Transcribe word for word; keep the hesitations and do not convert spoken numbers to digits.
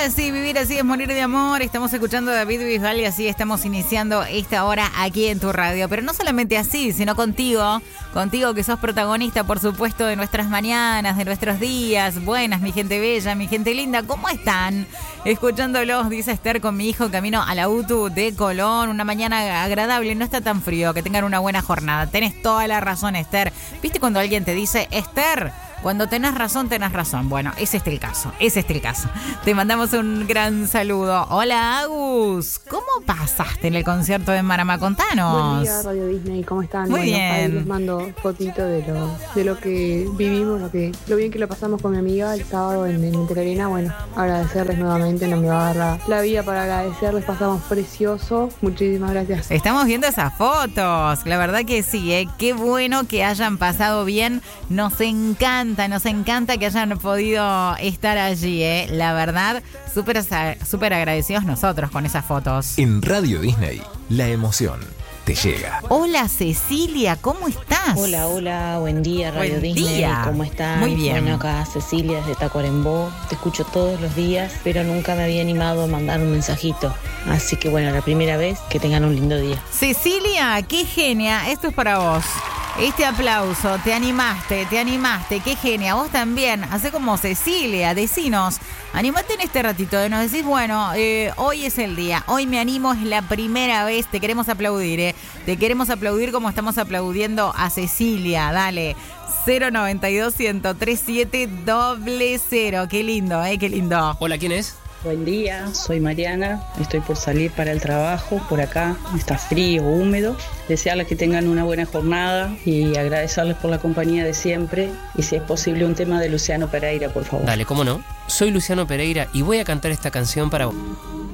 así, vivir así es morir de amor. Estamos escuchando a David Bisbal y así estamos iniciando esta hora aquí en tu radio. Pero no solamente así, sino contigo, contigo que sos protagonista, por supuesto, de nuestras mañanas, de nuestros días. Buenas, mi gente bella, mi gente linda, ¿cómo están? Escuchándolos, dice Esther, con mi hijo camino a la U T U de Colón. Una mañana agradable, no está tan frío, que tengan una buena jornada. Tenés toda la razón, Esther. ¿Viste cuando alguien te dice, Esther, cuando tenés razón, tenés razón? Bueno, es este el caso, es este el caso. Te mandamos un gran saludo. Hola, Agus. ¿Cómo pasaste en el concierto de Marama? Contanos. Buen día, Radio Disney. ¿Cómo están? Muy bueno, bien. Ahí les mando fotito de lo, de lo que vivimos, lo que lo bien que lo pasamos con mi amiga el sábado en, en Interarena. Bueno, agradecerles nuevamente. No me va a dar la, la vida para agradecerles. Pasamos precioso. Muchísimas gracias. Estamos viendo esas fotos. La verdad que sí, ¿eh? Qué bueno que hayan pasado bien. Nos encanta, nos encanta que hayan podido estar allí, ¿eh? La verdad, súper súper agradecidos nosotros con esas fotos. En Radio Disney, la emoción te llega. Hola, Cecilia, ¿cómo estás? Hola, hola, buen día, Radio Buen Disney. día. ¿Cómo están? Muy bien. Bueno, acá Cecilia desde Tacuarembó. Te escucho todos los días, pero nunca me había animado a mandar un mensajito. Así que bueno, la primera vez, que tengan un lindo día. Cecilia, qué genia. Esto es para vos. Este aplauso, te animaste, te animaste, qué genia. Vos también, hacé como Cecilia, decinos, animate en este ratito, de nos decís, bueno, eh, hoy es el día, hoy me animo, es la primera vez, te queremos aplaudir, eh. Te queremos aplaudir como estamos aplaudiendo a Cecilia, dale. cero noventa y dos, ciento tres, siete, doble cero. Qué lindo, eh, qué lindo. Hola, ¿quién es? Buen día, soy Mariana, estoy por salir para el trabajo, por acá está frío, húmedo. Desearles que tengan una buena jornada y agradecerles por la compañía de siempre. Y si es posible, un tema de Luciano Pereira, por favor. Dale, ¿cómo no? Soy Luciano Pereira y voy a cantar esta canción para vos.